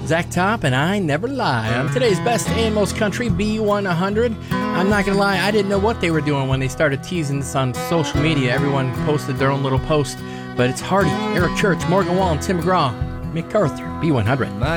Zach Top and I Never Lie on today's best and most country B100. I'm not going to lie, I didn't know what they were doing when they started teasing this on social media. Everyone posted their own little post, but it's Hardy, Eric Church, Morgan Wallen, Tim McGraw, MacArthur, B100. My